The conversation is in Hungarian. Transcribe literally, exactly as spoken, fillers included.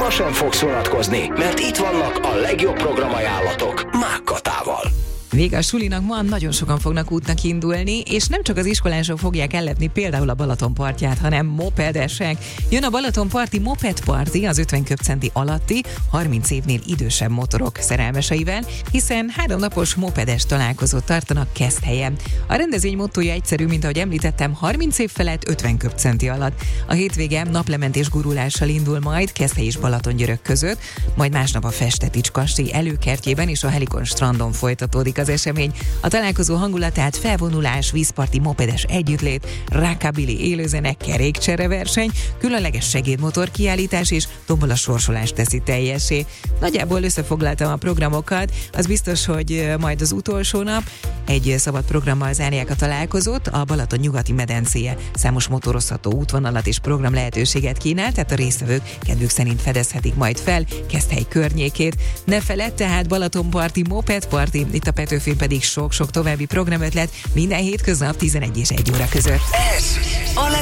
ma sem fogsz vonatkozni, mert itt vannak a legjobb programajánlatok Mákkatával. Vége a sulinak, ma nagyon sokan fognak útnak indulni, és nem csak az iskolások fogják ellepni például a Balaton partját, hanem mopedesek. Jön a Balaton parti Moped Party az ötven köbcenti alatti, harminc évnél idősebb motorok szerelmeseivel, hiszen három napos mopedes találkozót tartanak Keszthelyen. A rendezvény mottója egyszerű, mint ahogy említettem, harminc év felett ötven köbcenti alatt. A hétvége naplementés gurulással indul majd Keszthely és Balatongyörök között, majd másnap a Festetics kastély előkertjében és a Helikon strandon folytatódik az esemény. A találkozó hangulatát felvonulás, vízparti mopedes együttlét, rockabilly élőzene, kerékcsere verseny, különleges segédmotor kiállítás és tombola sorsolás teszi teljessé. Nagyjából összefoglaltam a programokat, az biztos, hogy majd az utolsó nap egy szabad programmal zárják a találkozót, a Balaton nyugati medencéje számos motorozható útvonalat és program lehetőséget kínál, tehát a résztvevők kedvük szerint fedezhetik majd fel Keszthely környékét. Ne feledd, tehát Balatonparti Moped Party, itt a Petőfin pedig sok-sok további programötlet minden hétköznap tizenegy és egy óra között. Ez a